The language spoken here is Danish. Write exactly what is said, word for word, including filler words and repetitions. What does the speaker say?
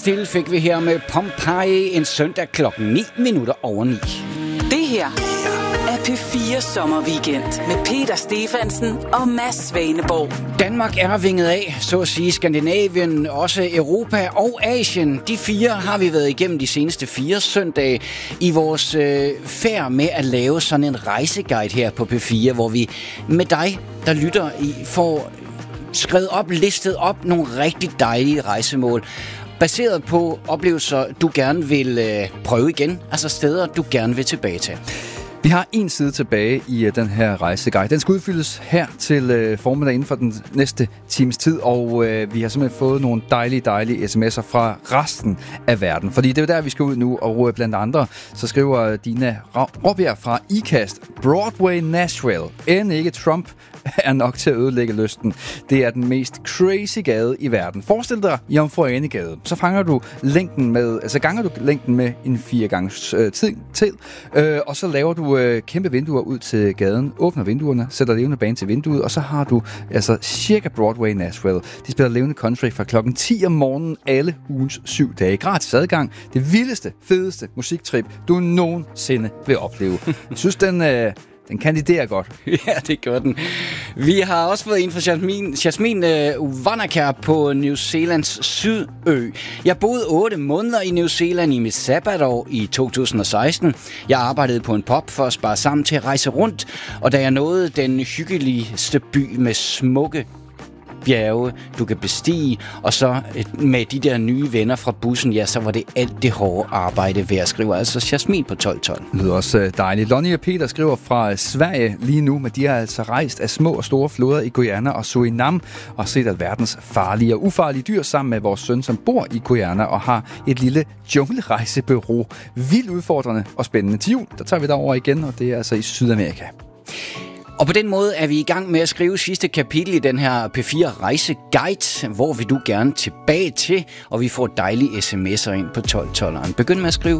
Still fik vi her med Pompeii en søndag klokken ni minutter over ni. Det her er P fire Sommerweekend med Peter Stefansen og Mads Svaneborg. Danmark er vinget af, så at sige Skandinavien, også Europa og Asien. De fire har vi været igennem de seneste fire søndage i vores øh, færd med at lave sådan en rejseguide her på P fire, hvor vi med dig, der lytter, i får skrevet op, listet op nogle rigtig dejlige rejsemål, baseret på oplevelser, du gerne vil øh, prøve igen, altså steder, du gerne vil tilbage til. Vi har en side tilbage i uh, den her rejseguide. Den skal udfyldes her til uh, formiddag inden for den næste times tid, og uh, vi har simpelthen fået nogle dejlige, dejlige sms'er fra resten af verden. Fordi det er jo der, vi skal ud nu, og uh, blandt andre, så skriver Dina Råbjerg fra IKAST: Broadway Nashville. End ikke Trump er nok til at ødelægge lysten. Det er den mest crazy gade i verden. Forestil dig Jomfru Ane Gade. Så fanger du længden med, altså ganger du længden med en fire gange øh, tid, tid øh, og så laver du øh, kæmpe vinduer ud til gaden, åbner vinduerne, sætter levende bane til vinduet, og så har du altså cirka Broadway Nashville. De spiller levende country fra klokken ti om morgenen alle ugens syv dage. Gratis adgang. Det vildeste, fedeste musiktrip, du nogensinde vil opleve. Jeg synes, den... Øh, Den kandiderer godt. Ja, det gør den. Vi har også fået en fra Jasmin, Jasmin uh, Wanakar på New Zealands sydø. Jeg boede otte måneder i New Zealand i mit sabbatår i to tusind og seksten. Jeg arbejdede på en pub for at spare sammen til at rejse rundt, og da jeg nåede den hyggeligste by med smukke bjerge, du kan bestige, og så med de der nye venner fra bussen, ja, så var det alt det hårde arbejde værd, skriver altså Jasmin på tolv tolv. Det lyder også dejligt. Lonnie og Peter skriver fra Sverige lige nu, men de har altså rejst af små og store floder i Guyana og Suriname og set alverdens farlige og ufarlige dyr sammen med vores søn, som bor i Guyana og har et lille junglrejsebureau. Vildt udfordrende og spændende. Til jul, der tager vi derover igen, og det er altså i Sydamerika. Og på den måde er vi i gang med at skrive sidste kapitel i den her P fire rejseguide. Hvor vil du gerne tilbage til? Og vi får dejlige sms'er ind på tolv tolv. Begynd med at skrive